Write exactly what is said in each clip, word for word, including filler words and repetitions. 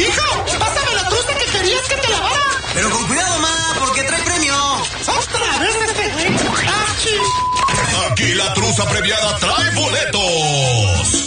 ¡Hijo! ¡Pásame la truza que querías que te lavara! Pero con cuidado, ma, porque trae premio. ¡Otra vez este güey! ¡Aquí! Aquí la truza premiada trae boletos.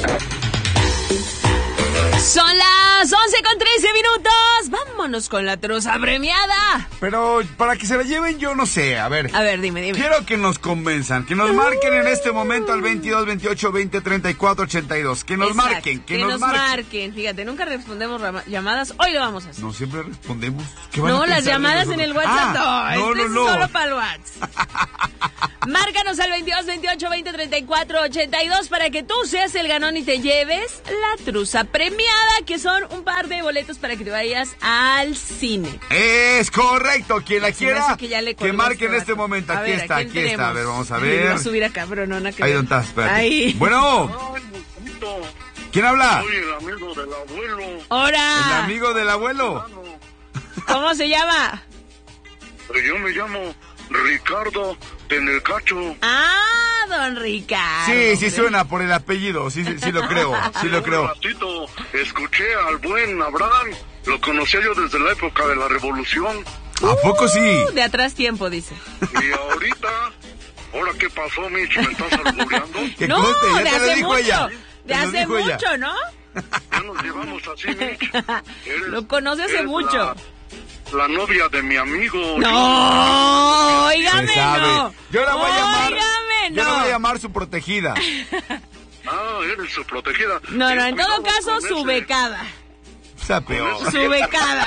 Son las once con trece minutos. Vámonos con la truza premiada. Pero para que se la lleven, yo no sé. A ver. A ver, dime, dime. Quiero que nos convenzan. Que nos marquen en este momento al veintidós, veintiocho, veinte, treinta y cuatro, ochenta y dos. Que nos Exacto, marquen. Que, que nos, nos marquen. marquen. Fíjate, nunca respondemos llamadas. Hoy lo vamos a hacer. No siempre respondemos. ¿Qué van a No, las pensar de llamadas en nosotros? el WhatsApp. Ah, no, no, este no, es no. solo para el WhatsApp. Márcanos al veintidós, veintiocho, veinte, treinta y cuatro, ochenta y dos para que tú seas el ganón y te lleves la truza premiada, que son un par de boletos para que te vayas al cine. Es correcto. Quien la Se me quiera, hace que ya le que colgó marque en este este vato. momento. A Aquí ver, está, ¿a aquí quién está. A tenemos? ver, vamos a Le iba ver. a subir acá, pero no, no. Ahí donde estás, espérate. Ahí. Bueno. ¿Quién habla? Soy el amigo del abuelo. El ¡Hora! amigo del abuelo. ¿Cómo se llama? Yo me llamo Ricardo Tenelcacho. Ah, don Ricardo. Sí, sí suena por el apellido. Sí, sí, sí lo creo. Sí lo Un creo. ratito escuché al buen Abraham. Lo conocía yo desde la época de la Revolución. ¿A poco sí? Uh, de atrás tiempo, dice. Y ahorita, ¿ahora qué pasó, Mitch? ¿Me estás albureando? Que No, conste, ya de te lo hace dijo mucho. ella. De Te lo hace dijo ella. mucho, ¿no? Ya nos llevamos así, Mitch. Eres- Lo conoce hace eres mucho. La, la novia de mi amigo. No, Se óigame, sabe. no. Yo la voy a llamar. Óigame, Yo la no. voy a llamar su protegida. Ah, eres su protegida. No, no, Eh, en todo cuidado caso, con su ese- becada. O sea, peor. Su becada.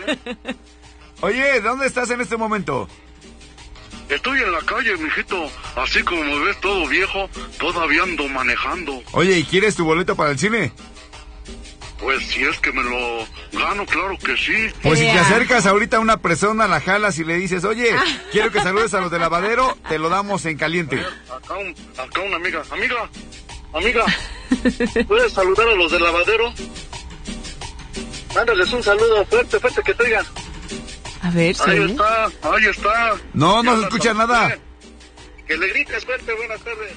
Oye, ¿dónde estás en este momento? Estoy en la calle, mijito. Así como me ves todo viejo, todavía ando manejando. Oye, ¿y quieres tu boleto para el cine? Pues si es que me lo gano, claro que sí. Pues si te Ea. acercas ahorita a una persona, la jalas y le dices, oye, quiero que saludes a los de lavadero, te lo damos en caliente. Acá, un, acá una amiga. Amiga, amiga, ¿puedes saludar a los del lavadero? Mándales un saludo fuerte, fuerte que traigan. A ver, Ahí sí. está, ahí está. No, no Ya se la escucha saludé. nada. Que le grites fuerte, buenas tardes.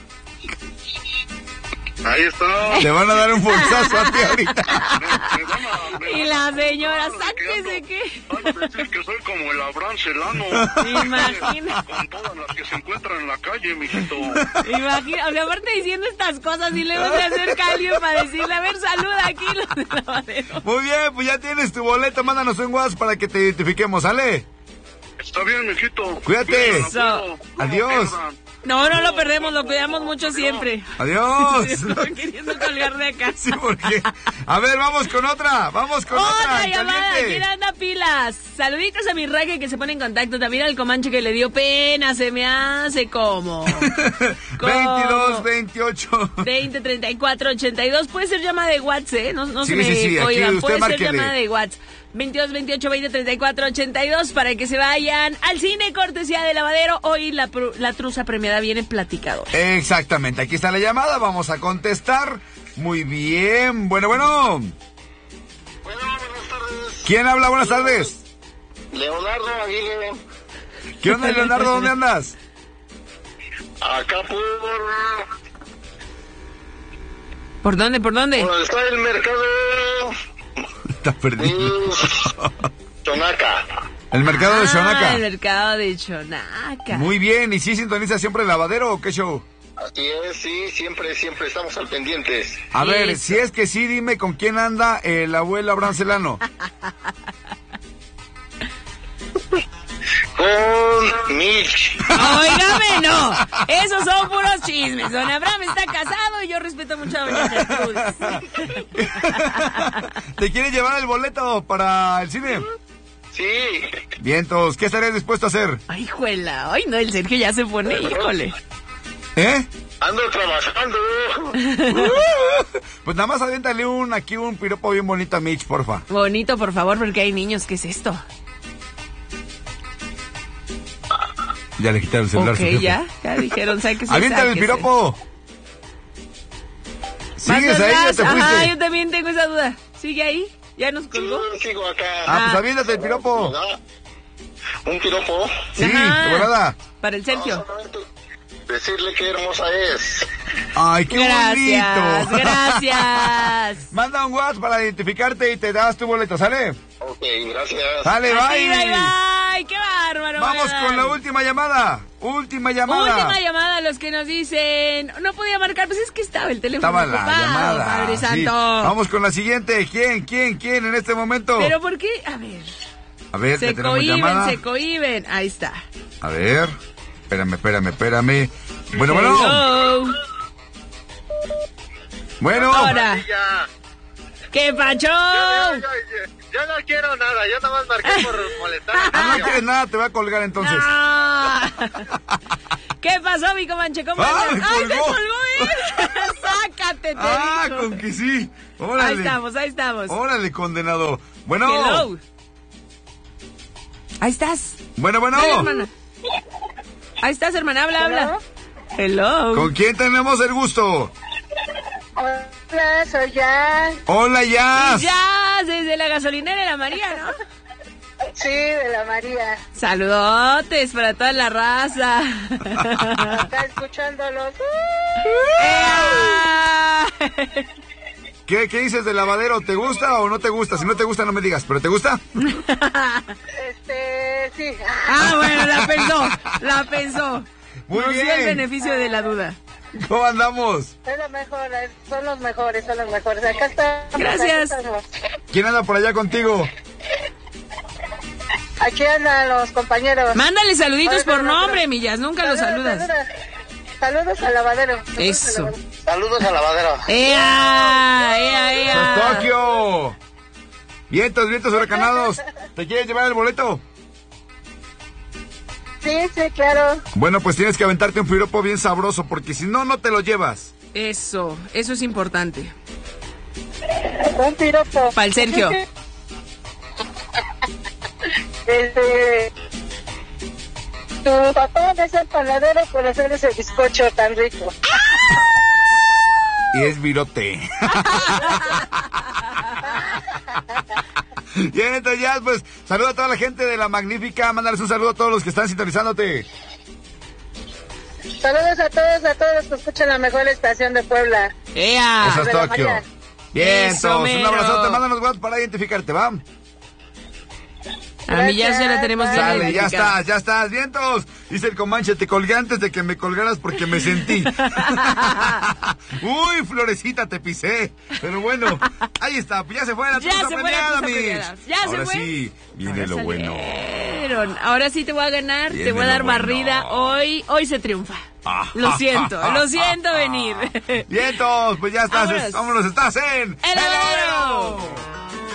Ahí está. Te van a dar un bolsazo a ti ahorita. Me- me van a- me Y van la a- señora, van a decir que sáquese ando- que... Van a decir que soy como el Abraham Celano. Imagina. Con todas las que se encuentran en la calle, mijito. Imagina, o sea, aparte diciendo estas cosas y luego se acerca alguien para decirle, a ver, saluda aquí los de lavadero. Muy bien, pues ya tienes tu boleto, mándanos un WhatsApp para que te identifiquemos, ¿sale? Está bien, mijito. Cuídate. Cuídate, abuelo. No Adiós. pierdan. No, no lo perdemos, lo cuidamos mucho siempre. Adiós. Estoy queriendo colgar de acá. Sí, porque... A ver, vamos con otra, vamos con otra. Otra en llamada, caliente. ¿quién anda pilas? Saluditos a mi rague que se pone en contacto. También al Comanche que le dio pena, se me hace como. veintidós, veintiocho. veinte, treinta y cuatro, ochenta y dos. Puede ser llamada de WhatsApp, ¿eh? No, no Sí, se me sí, sí, aquí cohiban. usted Puede ser márquele. llamada de WhatsApp. veintidós, veintiocho, veinte, treinta y cuatro, ochenta y dos para que se vayan al cine cortesía de lavadero. Hoy la, pru- la truza premiada viene platicador. Exactamente, aquí está la llamada, vamos a contestar. Muy bien, bueno, bueno. Bueno, buenas tardes. ¿Quién habla? Buenas tardes. Leonardo Aguirre. ¿Qué onda, Leonardo? ¿Dónde andas? Acá por... ¿Por dónde? ¿Por dónde? por donde está el mercado Está perdido. de Chonaca. El mercado de Ah, Xonaca. el mercado de Chonaca. Muy bien, ¿y si sintoniza siempre el lavadero o qué show? Así es, sí, siempre, siempre estamos al pendientes. A ver, Eso. si es que sí, dime con quién anda el abuelo Abraham Celano. Con Mitch. Óigame, no. Esos son puros chismes. Don Abraham está casado y yo respeto mucho a doña Gertrudis. ¿Te quieres llevar el boleto para el cine? Sí. Vientos, ¿qué estarías dispuesto a hacer? Ay, juela. Ay, no, el Sergio ya se pone, híjole. ¿Eh? Ando trabajando. Pues nada más aviéntale un, aquí un piropo bien bonito a Mitch, porfa. Bonito, por favor, porque hay niños. ¿Qué es esto? Ya le quitaron el celular. Ok, su jefe. ya. Ya dijeron, sáquese. ¡Aviéntale el sáquese. piropo! ¿Sigues Más ahí o atrás. te fuiste? Ajá, yo también tengo esa duda. ¿Sigue ahí? ¿Ya nos colgó? Sí, sigo acá. Ah, pues aviéntate el piropo. Un piropo. Sí, Ajá. de volada. Para el Sergio. Solamente decirle qué hermosa es. Ay, qué Gracias, bonito. gracias. gracias. Manda un WhatsApp para identificarte y te das tu boleto, ¿sale? Ok, gracias. Sale, Así, bye. bye, bye. Qué bárbaro. Vamos oigan. con la última llamada. Última llamada. Última llamada, los que nos dicen, no podía marcar, pues es que estaba el teléfono Estaba la ocupado, llamada. Padre sí. Santo. Vamos con la siguiente. ¿Quién, quién, quién en este momento? Pero ¿por qué? A ver, A ver, se ya tenemos cohiben, llamada. se cohiben. Ahí está. A ver. Espérame, espérame, espérame. Bueno, bueno. Hello. Bueno. Ahora. ¿Qué pacho? Yo, yo, yo, yo no quiero nada, yo nada más marqué por molestar. Ah, no quieres nada, te voy a colgar entonces. Ah. ¿Qué pasó, mi comanche? ¿Cómo Ah, andas? me ¡Ay, te colgó. colgó él! ¡Sácate, te Ah, digo! con que sí. Órale. Ahí estamos, ahí estamos. Órale, condenado. Bueno. Hello. Ahí estás. Bueno, bueno. Ven, hermana. Ahí estás, hermana. Habla, habla. Hello. ¿Con quién tenemos el gusto? Hola, soy Jan. Hola, Jazz. Ya, desde la gasolinera de la María, ¿no? Sí, de la María. Saludotes para toda la raza. Está escuchándolos. ¡Ea! ¿Qué, ¿Qué dices del lavadero? ¿Te gusta o no te gusta? Si no te gusta, no me digas. ¿Pero te gusta? Este, sí. Ah, bueno, la pensó, la pensó. Muy Nos dio bien. el beneficio de la duda. ¿Cómo andamos? Es lo mejor, son los mejores, son los mejores. Acá estamos. Gracias. Aquí, estamos. ¿Quién anda por allá contigo? Aquí andan los compañeros. Mándale saluditos Ahorita por no, nombre, pero- Millas, nunca los Saludos, saludas. Saludos, saludos al lavadero. Saludos Eso. al lavadero. Saludos al lavadero. ¡Ea! ¡Ea, ea! ¡Pues Tokio! Vientos, vientos huracanados. ¿Te quieres llevar el boleto? Sí, sí, claro. Bueno, pues tienes que aventarte un piropo bien sabroso, porque si no, no te lo llevas. Eso, eso es importante. Un piropo. Para el Sergio. Este. Tu papá es el panadero por hacer ese bizcocho tan rico. Y es virote. Bien, entonces ya, pues, saluda a toda la gente de La Magnífica. Mándales un saludo a todos los que están sintonizándote. Saludos a todos, a todos los que escuchan la mejor estación de Puebla. ¡Ea! Eso es de la Tokio. María. Bien, Eso, todos. Un mero. abrazote. Mándanos WhatsApp para identificarte, ¿va? A mí ya se la tenemos bien Sale, ya identificada. estás, ya estás. Vientos. Dice el Comanche, te colgué antes de que me colgaras porque me sentí. Uy, Florecita, te pisé. Pero bueno, ahí está. Ya se fue la Ya truza se fue la premiada, truza Mix. premiada. Ya se Ahora fue. sí, viene Ahora lo bueno. salieron. Ahora sí te voy a ganar, Viene te voy a lo dar bueno. barrida. Hoy, hoy se triunfa. Ah, Lo siento, lo siento venir. Vientos, pues ya estás. Vámonos. Vámonos, estás en ¡El lavadero!